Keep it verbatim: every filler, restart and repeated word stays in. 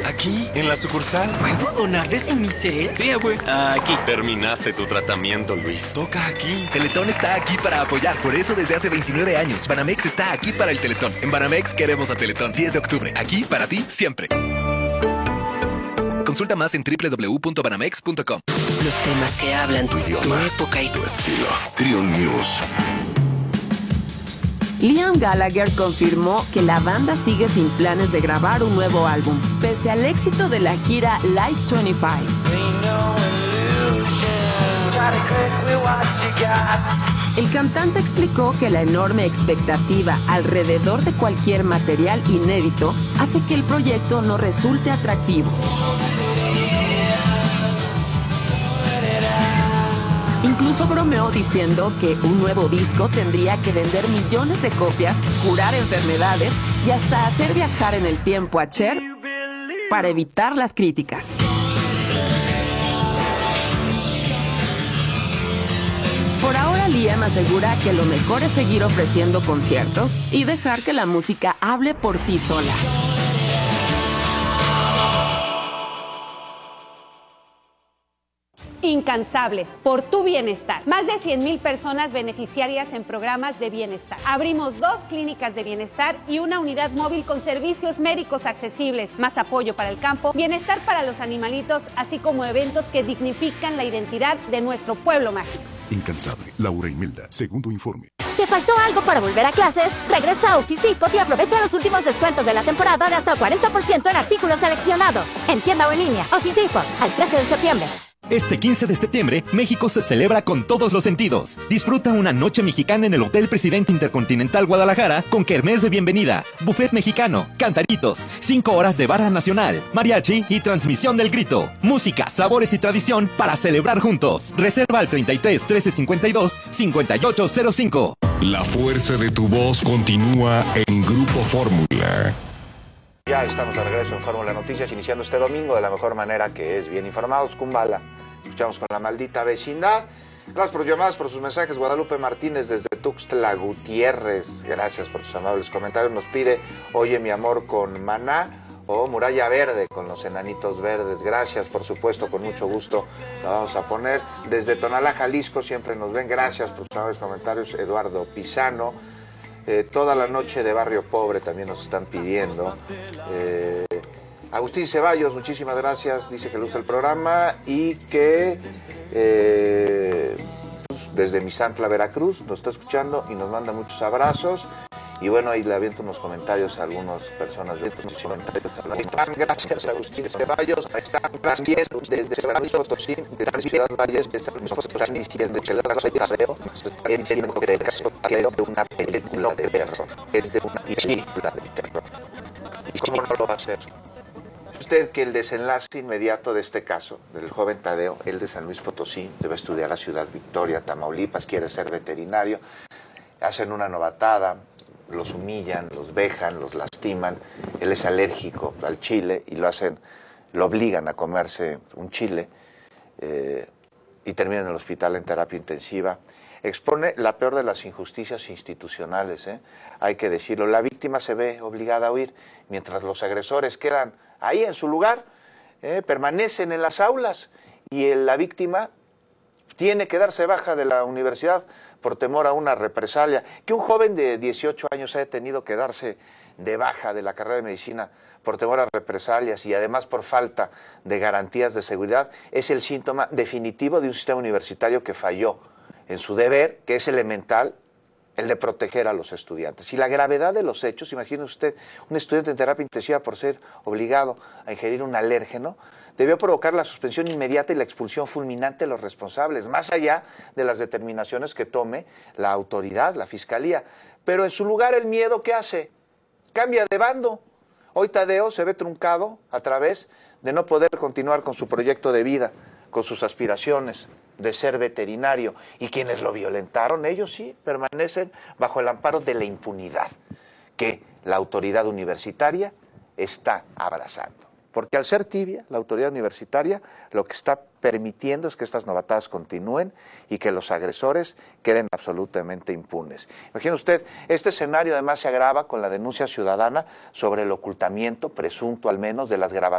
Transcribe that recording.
¿Aquí? ¿En la sucursal? ¿Puedo donar desde mi cel? Sí, güey. Aquí. Terminaste tu tratamiento, Luis. Toca aquí. Teletón está aquí para apoyar. Por eso desde hace veintinueve años, Banamex está aquí para el Teletón. En Banamex queremos a Teletón. diez de octubre. Aquí para ti, siempre. Consulta más en doble u doble u doble u punto banamex punto com. Los temas que hablan tu idioma, tu época y tu estilo. Trion News. Liam Gallagher confirmó que la banda sigue sin planes de grabar un nuevo álbum, pese al éxito de la gira Live veinticinco. El cantante explicó que la enorme expectativa alrededor de cualquier material inédito hace que el proyecto no resulte atractivo. Incluso bromeó diciendo que un nuevo disco tendría que vender millones de copias, curar enfermedades y hasta hacer viajar en el tiempo a Cher para evitar las críticas. Por ahora, Liam asegura que lo mejor es seguir ofreciendo conciertos y dejar que la música hable por sí sola. Incansable, por tu bienestar. Más de cien mil personas beneficiarias en programas de bienestar. Abrimos dos clínicas de bienestar y una unidad móvil con servicios médicos accesibles, más apoyo para el campo, bienestar para los animalitos, así como eventos que dignifican la identidad de nuestro pueblo mágico. Incansable, Laura Imelda, segundo informe. ¿Te faltó algo para volver a clases? Regresa a Office Depot y aprovecha los últimos descuentos de la temporada de hasta cuarenta por ciento en artículos seleccionados. En tienda o en línea, Office Depot, al trece de septiembre. Este quince de septiembre, México se celebra con todos los sentidos. Disfruta una noche mexicana en el Hotel Presidente Intercontinental Guadalajara con kermés de bienvenida, buffet mexicano, cantaritos, cinco horas de barra nacional, mariachi y transmisión del grito. Música, sabores y tradición para celebrar juntos. Reserva al treinta y tres, trece cincuenta y dos, cincuenta y ocho cero cinco. La fuerza de tu voz continúa en Grupo Fórmula. Ya estamos de regreso en Fórmula Noticias, iniciando este domingo de la mejor manera, que es bien informados. Kumbala, escuchamos con La Maldita Vecindad. Gracias por sus llamadas, por sus mensajes. Guadalupe Martínez desde Tuxtla Gutiérrez, gracias por sus amables comentarios. Nos pide Oye mi amor con Maná o Muralla Verde con los Enanitos Verdes. Gracias, por supuesto, con mucho gusto la vamos a poner. Desde Tonalá, Jalisco, siempre nos ven. Gracias por sus amables comentarios. Eduardo Pisano. Eh, toda la noche de Barrio Pobre también nos están pidiendo. Eh, Agustín Ceballos, muchísimas gracias, dice que le gusta el programa y que eh, pues, desde Misantla, Veracruz, nos está escuchando y nos manda muchos abrazos. Y bueno, ahí le aviento unos comentarios a algunas personas. Gracias, Agustín Ceballos. Están gracias desde San Luis Potosí, de Ciudad Valles, de San Luis Potosí, diciendo que el caso de Tadeo es diciendo que el caso de Tadeo es de una película de terror. Es de una película de terror. ¿Y cómo no lo va a hacer? Usted que el desenlace inmediato de este caso, del joven Tadeo, el de San Luis Potosí, debe estudiar la Ciudad Victoria, Tamaulipas, quiere ser veterinario, hacen una novatada, los humillan, los vejan, los lastiman, él es alérgico al chile y lo hacen, lo obligan a comerse un chile eh, y termina en el hospital en terapia intensiva. Expone la peor de las injusticias institucionales, ¿eh? Hay que decirlo, la víctima se ve obligada a huir, mientras los agresores quedan ahí en su lugar, ¿eh? Permanecen en las aulas y el, la víctima tiene que darse baja de la universidad por temor a una represalia. Que un joven de dieciocho años haya tenido que darse de baja de la carrera de medicina por temor a represalias y además por falta de garantías de seguridad es el síntoma definitivo de un sistema universitario que falló en su deber, que es elemental, el de proteger a los estudiantes. Y la gravedad de los hechos, imagine usted, un estudiante en terapia intensiva por ser obligado a ingerir un alérgeno, debió provocar la suspensión inmediata y la expulsión fulminante de los responsables, más allá de las determinaciones que tome la autoridad, la fiscalía. Pero en su lugar el miedo, ¿qué hace? Cambia de bando. Hoy Tadeo se ve truncado a través de no poder continuar con su proyecto de vida, con sus aspiraciones de ser veterinario. Y quienes lo violentaron, ellos sí permanecen bajo el amparo de la impunidad que la autoridad universitaria está abrazando. Porque al ser tibia, la autoridad universitaria lo que está permitiendo es que estas novatadas continúen y que los agresores queden absolutamente impunes. Imagine usted, este escenario además se agrava con la denuncia ciudadana sobre el ocultamiento, presunto al menos, de las grabaciones